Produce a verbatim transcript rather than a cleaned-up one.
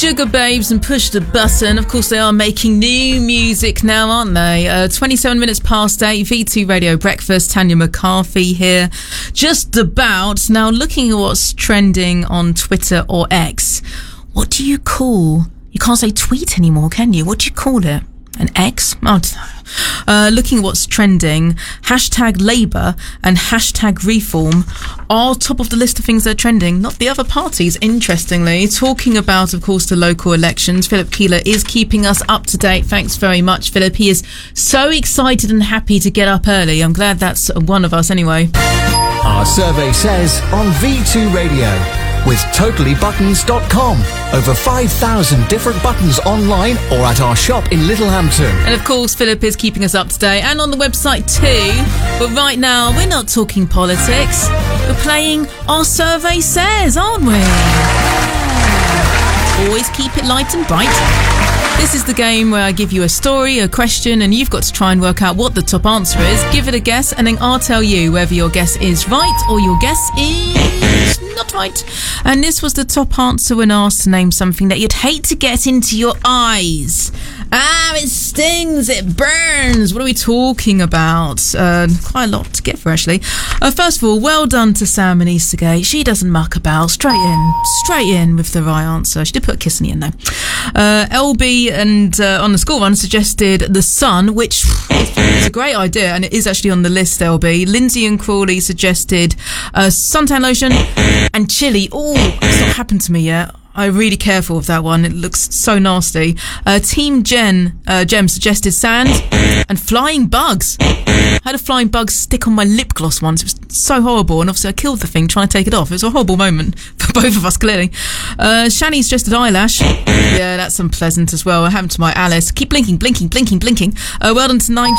Sugar Babes and Push the Button. Of course, they are making new music now, aren't they? Uh, twenty-seven minutes past eight, V two Radio Breakfast. Tanya McCarthy here. Just about. Now, looking at what's trending on Twitter or X, what do you call... You can't say tweet anymore, can you? What do you call it? An X? I don't know. Uh, looking at what's trending, hashtag Labour and hashtag Reform are top of the list of things that are trending, not the other parties, interestingly. Talking about, of course, the local elections, Philip Keeler is keeping us up to date. Thanks very much, Philip. He is so excited and happy to get up early. I'm glad that's one of us anyway. Our survey says on V two Radio with totally buttons dot com. Over five thousand different buttons online or at our shop in Littlehampton. And of course, Philip is keeping us up to date and on the website too. But right now, we're not talking politics. We're playing Our Survey Says, aren't we? Always keep it light and bright. This is the game where I give you a story, a question, and you've got to try and work out what the top answer is. Give it a guess, and then I'll tell you whether your guess is right or your guess is not right. And this was the top answer when asked to name something that you'd hate to get into your eyes. Ah, it stings, it burns. What are we talking about? Uh, quite a lot to get for, actually. Uh, first of all, well done to Sam and Eastergate. She doesn't muck about. Straight in. Straight in with the right answer. She did put a kiss in the end, though. Uh, L B and uh, on the school run suggested The Sun, which is a great idea, and it is actually on the list, L B. Lindsay and Crawley suggested uh, suntan lotion and chili. Oh, it's not happened to me yet. I'm really careful with that one. It looks so nasty. Uh, Team Jen, uh, Jem suggested sand and flying bugs. I had a flying bug stick on my lip gloss once. It was so horrible, and obviously I killed the thing trying to take it off. It was a horrible moment for both of us, clearly. Uh, Shani suggested eyelash. Yeah, that's unpleasant as well. It happened to my Alice. Keep blinking, blinking, blinking, blinking. Uh, well done to Nigel